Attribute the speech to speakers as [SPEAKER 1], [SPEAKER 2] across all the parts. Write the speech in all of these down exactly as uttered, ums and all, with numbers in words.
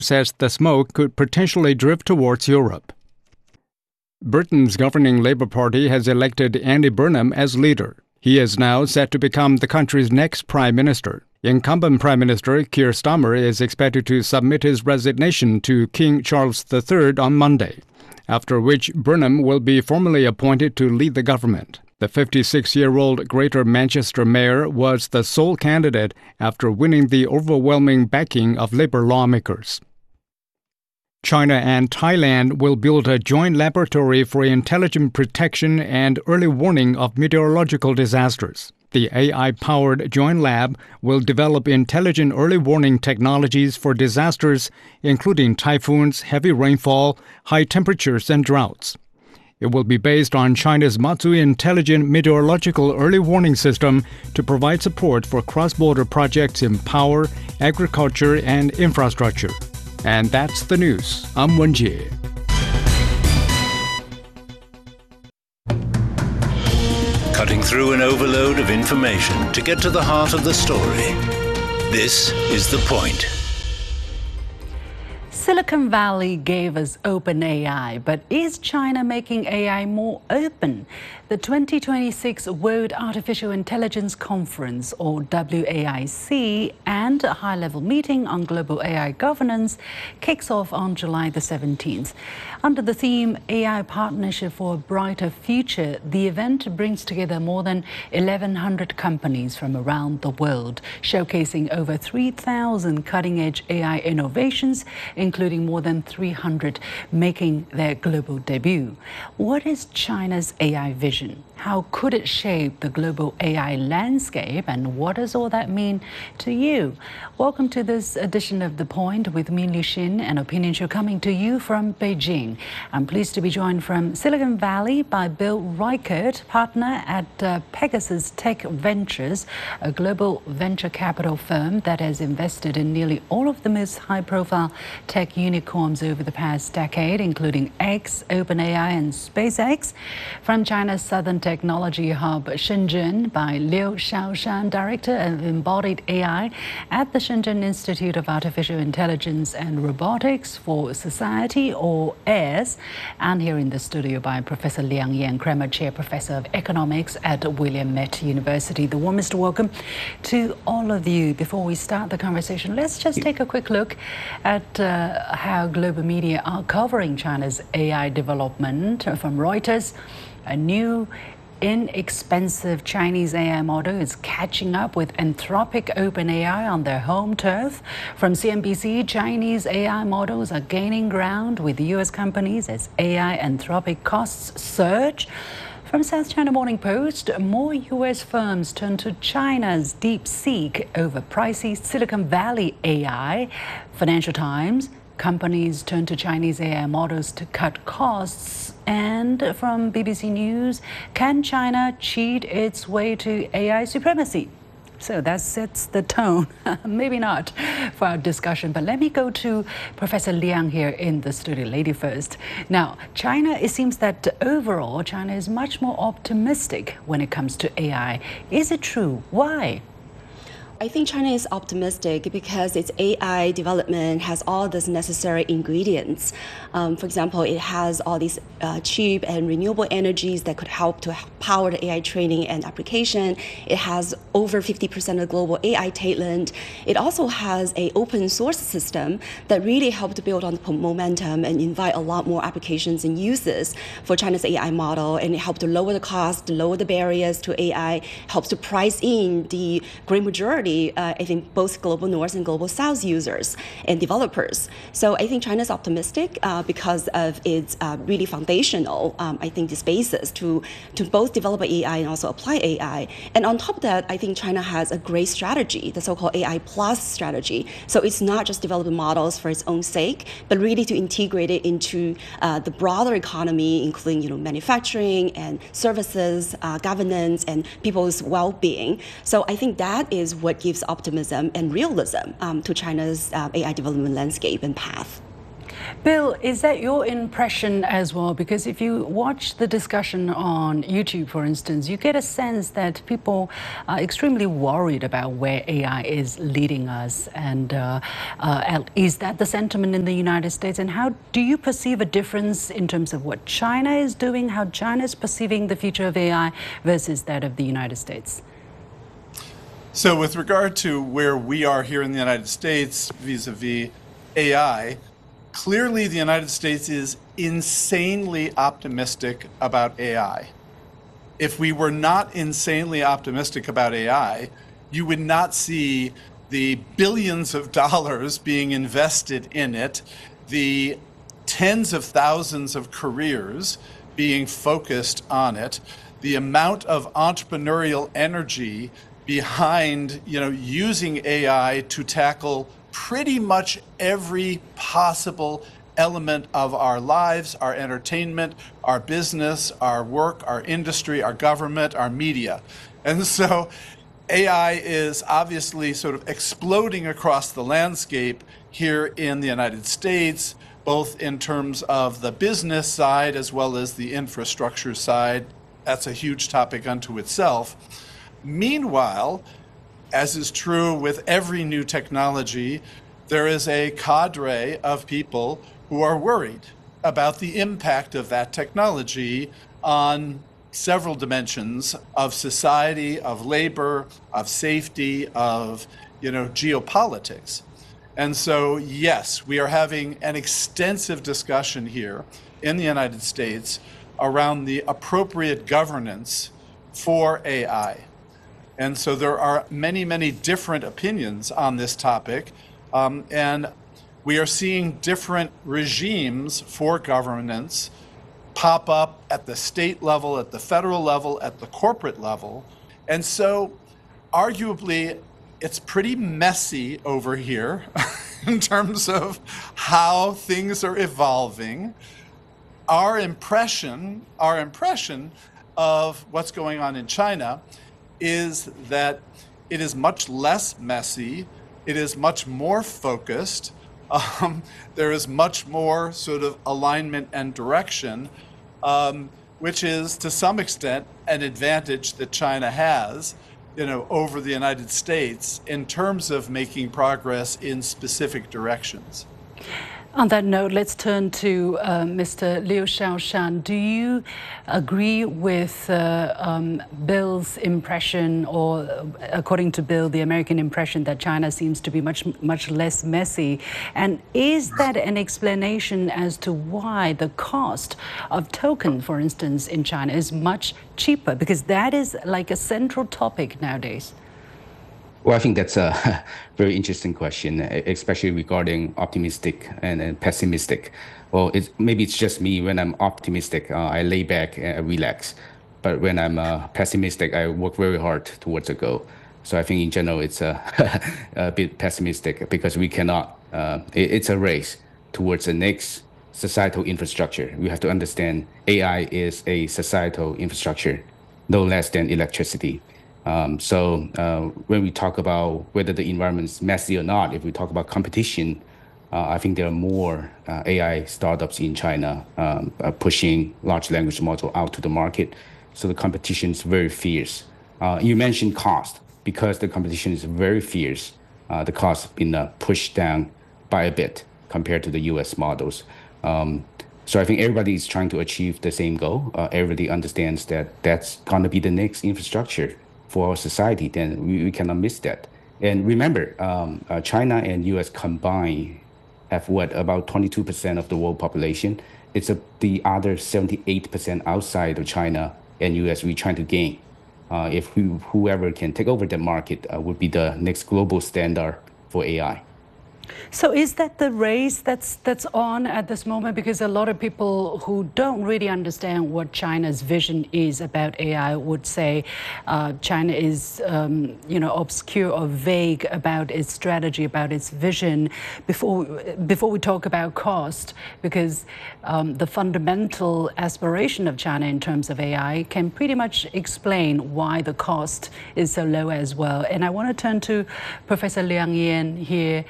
[SPEAKER 1] says the smoke could potentially drift towards Europe. Britain's governing Labour Party has elected Andy Burnham as leader. He is now set to become the country's next Prime Minister. Incumbent Prime Minister Keir Starmer is expected to submit his resignation to King Charles the Third on Monday, after which Burnham will be formally appointed to lead the government. The fifty-six-year-old Greater Manchester mayor was the sole candidate after winning the overwhelming backing of Labour lawmakers. China and Thailand will build a joint laboratory for intelligent protection and early warning of meteorological disasters. The A I-powered joint lab will develop intelligent early warning technologies for disasters, including typhoons, heavy rainfall, high temperatures, and droughts. It will be based on China's Matsui Intelligent Meteorological Early Warning System to provide support for cross-border projects in power, agriculture, and infrastructure. And that's the news. I'm Wen Jie.
[SPEAKER 2] Cutting through an overload of information to get to the heart of the story. This is The Point.
[SPEAKER 3] Silicon Valley gave us OpenAI, but is China making A I more open? The twenty twenty-six World Artificial Intelligence Conference, or W A I C, and a high-level meeting on global A I governance kicks off on July the seventeenth. Under the theme A I Partnership for a Brighter Future, the event brings together more than eleven hundred companies from around the world, showcasing over three thousand cutting-edge A I innovations, including more than three hundred making their global debut. What is China's A I vision? How could it shape the global A I landscape, and what does all that mean to you? Welcome to this edition of The Point with me, Liu Xin, an opinion show coming to you from Beijing. I'm pleased to be joined from Silicon Valley by Bill Reichert, partner at uh, Pegasus Tech Ventures, a global venture capital firm that has invested in nearly all of the most high-profile tech unicorns over the past decade, including X, OpenAI, and SpaceX. From China's southern technology hub Shenzhen by Liu Shaoshan, Director of Embodied A I at the Shenzhen Institute of Artificial Intelligence and Robotics for Society, or A I R S, and here in the studio by Professor Liang Yan Kramer, Chair Professor of Economics at William Metz University. The warmest welcome to all of you. Before we start the conversation, let's just take a quick look at uh, how global media are covering China's A I development. From Reuters, a new inexpensive Chinese A I model is catching up with Anthropic OpenAI on their home turf. From C N B C, Chinese A I models are gaining ground with U S companies as A I Anthropic costs surge. From South China Morning Post, more U S firms turn to China's DeepSeek over pricey Silicon Valley A I. Financial Times, companies turn to Chinese A I models to cut costs. And from B B C News, can China cheat its way to A I supremacy? So that sets the tone, maybe not, for our discussion. But let me go to Professor Liang here in the studio, lady first. Now, China, it seems that overall, China is much more optimistic when it comes to A I. Is it true? Why?
[SPEAKER 4] I think China is optimistic because its A I development has all these necessary ingredients. Um, for example, it has all these uh, cheap and renewable energies that could help to power the A I training and application. It has over fifty percent of global A I talent. It also has an open source system that really helped to build on the momentum and invite a lot more applications and uses for China's A I model. And it helped to lower the cost, lower the barriers to A I, helps to price in the great majority Uh, I think both global North and global South users and developers. So I think China is optimistic uh, because of its uh, really foundational, um, I think, this basis to, to both develop A I and also apply A I. And on top of that, I think China has a great strategy, the so-called A I plus strategy. So it's not just developing models for its own sake, but really to integrate it into uh, the broader economy, including you know manufacturing and services, uh, governance, and people's well-being. So I think that is what gives optimism and realism um, to China's uh, A I development landscape and path.
[SPEAKER 3] Bill, is that your impression as well? Because if you watch the discussion on YouTube, for instance, you get a sense that people are extremely worried about where A I is leading us. And uh, uh, is that the sentiment in the United States? And how do you perceive a difference in terms of what China is doing, how China is perceiving the future of A I versus that of the United States?
[SPEAKER 5] So with regard to where we are here in the United States vis-a-vis A I, clearly the United States is insanely optimistic about A I. If we were not insanely optimistic about A I, you would not see the billions of dollars being invested in it, the tens of thousands of careers being focused on it, the amount of entrepreneurial energy behind, you know, using A I to tackle pretty much every possible element of our lives, our entertainment, our business, our work, our industry, our government, our media. And so A I is obviously sort of exploding across the landscape here in the United States, both in terms of the business side as well as the infrastructure side. That's a huge topic unto itself. Meanwhile, as is true with every new technology, there is a cadre of people who are worried about the impact of that technology on several dimensions of society, of labor, of safety, of, you know, geopolitics. And so, yes, we are having an extensive discussion here in the United States around the appropriate governance for A I. And so there are many, many different opinions on this topic. Um, and we are seeing different regimes for governance pop up at the state level, at the federal level, at the corporate level. And so arguably, it's pretty messy over here in terms of how things are evolving. Our impression, our impression of what's going on in China is that it is much less messy, it is much more focused, um, there is much more sort of alignment and direction, um, which is to some extent an advantage that China has, you know, over the United States in terms of making progress in specific directions.
[SPEAKER 3] On that note, let's turn to uh, Mister Liu Xiaoshan. Do you agree with uh, um, Bill's impression, or uh, according to Bill, the American impression that China seems to be much, much less messy? And is that an explanation as to why the cost of token, for instance, in China is much cheaper? Because that is like a central topic nowadays.
[SPEAKER 6] Well, I think that's a very interesting question, especially regarding optimistic and, and pessimistic. Well, it's, maybe it's just me. When I'm optimistic, uh, I lay back and relax. But when I'm uh, pessimistic, I work very hard towards a goal. So I think in general, it's a, a bit pessimistic because we cannot, uh, it, it's a race towards the next societal infrastructure. We have to understand A I is a societal infrastructure, no less than electricity. Um, so uh, when we talk about whether the environment is messy or not, if we talk about competition, uh, I think there are more uh, A I startups in China um, uh, pushing large language model out to the market. So the competition is very fierce. Uh, you mentioned cost. Because the competition is very fierce, uh, the cost has been uh, pushed down by a bit compared to the U S models. Um, so I think everybody is trying to achieve the same goal. Uh, everybody understands that that's going to be the next infrastructure for our society, then we, we cannot miss that. And remember, um, uh, China and U S combined have what, about twenty-two percent of the world population. It's a, the other seventy-eight percent outside of China and U S we're trying to gain. Uh, if we, whoever can take over the market uh, would be the next global standard for A I.
[SPEAKER 3] So is that the race that's that's on at this moment? Because a lot of people who don't really understand what China's vision is about A I would say uh, China is, um, you know, obscure or vague about its strategy, about its vision. Before before we talk about cost, because um, the fundamental aspiration of China in terms of A I can pretty much explain why the cost is so low as well. And I want to turn to Professor Liang Yan here in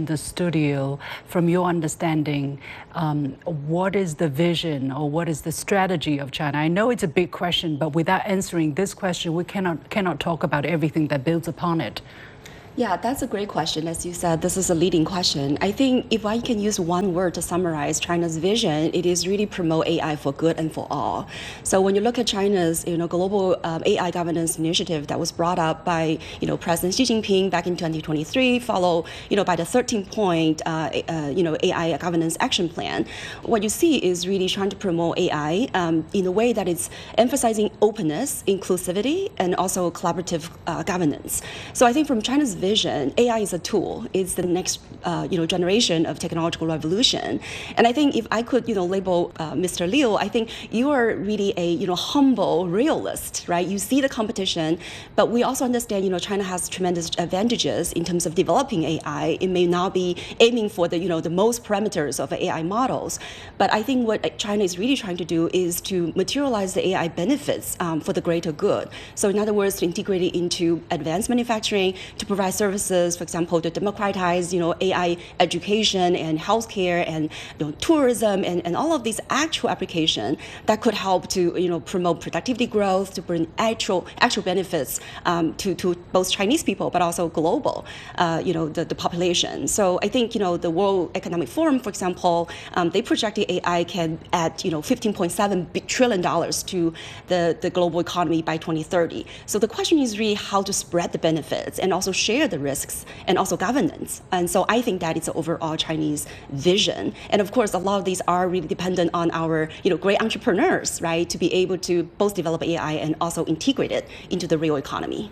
[SPEAKER 3] in the studio, from your understanding, um, what is the vision or what is the strategy of China? I know it's a big question, but without answering this question, we cannot cannot talk about everything that builds upon it.
[SPEAKER 4] Yeah, that's a great question. As you said, this is a leading question. I think if I can use one word to summarize China's vision, it is really promote A I for good and for all. So when you look at China's, you know, global um, A I governance initiative that was brought up by, you know, President Xi Jinping back in twenty twenty-three, followed, you know, by the thirteen-point, uh, uh, you know, A I governance action plan, what you see is really trying to promote A I um, in a way that it's emphasizing openness, inclusivity, and also collaborative uh, governance. So I think from China's vision, A I is a tool. It's the next, uh, you know, generation of technological revolution. And I think if I could, you know, label uh, Mister Liu, I think you are really a, you know, humble realist, right? You see the competition, but we also understand, you know, China has tremendous advantages in terms of developing A I. It may not be aiming for the, you know, the most parameters of A I models, but I think what China is really trying to do is to materialize the A I benefits um, for the greater good. So in other words, to integrate it into advanced manufacturing, to provide services, for example, to democratize, you know, A I education and healthcare and, you know, tourism and, and all of these actual applications that could help to, you know, promote productivity growth, to bring actual actual benefits um, to, to both Chinese people, but also global, uh, you know, the, the population. So I think, you know, the World Economic Forum, for example, um, they projected A I can add, you know, fifteen point seven trillion dollars to the, the global economy by twenty thirty. So the question is really how to spread the benefits and also share the risks and also governance. And so I think that it's an overall Chinese vision. And of course, a lot of these are really dependent on our, you know, great entrepreneurs, right, to be able to both develop A I and also integrate it into the real economy.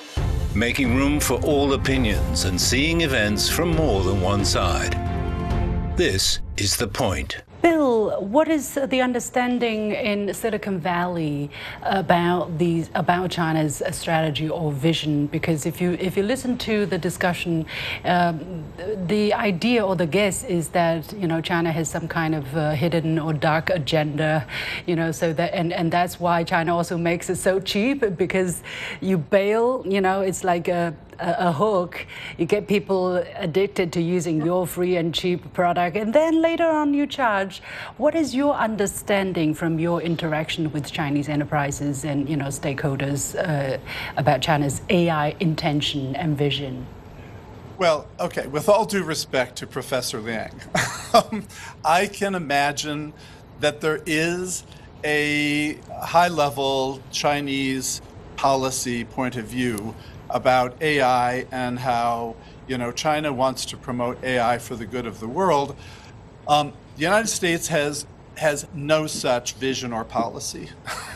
[SPEAKER 2] Making room for all opinions and seeing events from more than one side. This is The Point.
[SPEAKER 3] Bill, what is the understanding in Silicon Valley about these about China's strategy or vision? Because if you if you listen to the discussion, um, the idea or the guess is that, you know, China has some kind of uh, hidden or dark agenda, you know, so that and, and that's why China also makes it so cheap, because you bail, you know, it's like a a hook. You get people addicted to using your free and cheap product, and then later on you charge. What is your understanding from your interaction with Chinese enterprises and, you know, stakeholders uh, about China's A I intention and vision?
[SPEAKER 5] Well, okay, with all due respect to Professor Liang, um, I can imagine that there is a high-level Chinese policy point of view about A I and how, you know, China wants to promote A I for the good of the world. Um, the United States has has no such vision or policy.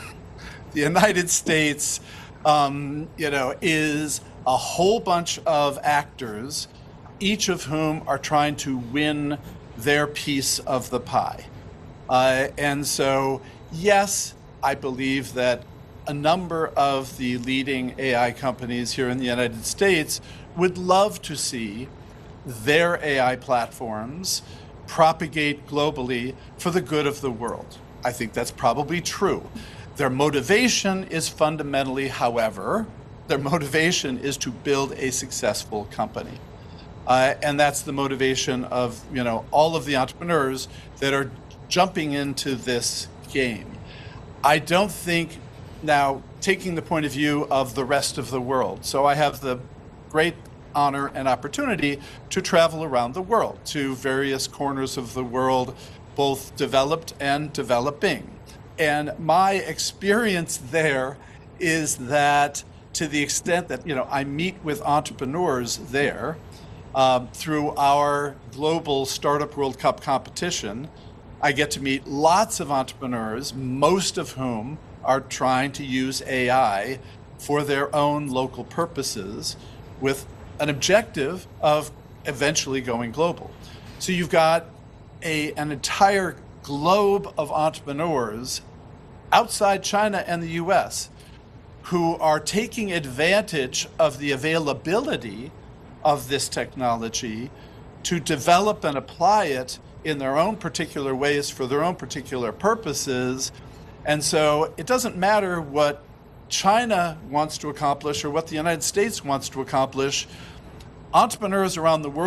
[SPEAKER 5] The United States, um, you know, is a whole bunch of actors, each of whom are trying to win their piece of the pie. Uh, and so, yes, I believe that a number of the leading A I companies here in the United States would love to see their A I platforms propagate globally for the good of the world. I think that's probably true. Their motivation is fundamentally, however, their motivation is to build a successful company. Uh, and that's the motivation of, you know, all of the entrepreneurs that are jumping into this game. I don't think, now, taking the point of view of the rest of the world. So I have the great honor and opportunity to travel around the world to various corners of the world, both developed and developing. And my experience there is that to the extent that, you know, I meet with entrepreneurs there um, through our global Startup World Cup competition, I get to meet lots of entrepreneurs, most of whom are trying to use A I for their own local purposes with an objective of eventually going global. So you've got a, an entire globe of entrepreneurs outside China and the U S who are taking advantage of the availability of this technology to develop and apply it in their own particular ways for their own particular purposes. And so it doesn't matter what China wants to accomplish or what the United States wants to accomplish. Entrepreneurs around the world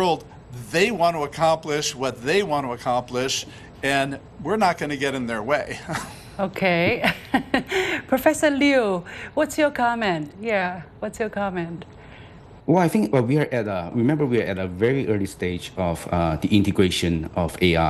[SPEAKER 5] They want to accomplish what they want to accomplish, and we're not going to get in their way.
[SPEAKER 3] Okay. Professor Liu, what's your comment? Yeah, what's your comment?
[SPEAKER 6] Well, I think well, we are at a, remember we are at a very early stage of uh, the integration of A I